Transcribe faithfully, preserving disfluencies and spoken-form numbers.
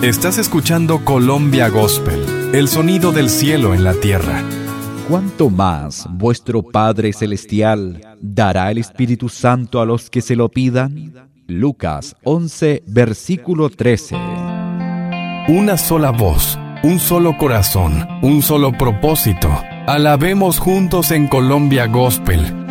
Estás escuchando Colombia Gospel, el sonido del cielo en la tierra. ¿Cuánto más vuestro Padre Celestial dará el Espíritu Santo a los que se lo pidan? Lucas once, versículo trece. Una sola voz, un solo corazón, un solo propósito. Alabemos juntos en Colombia Gospel,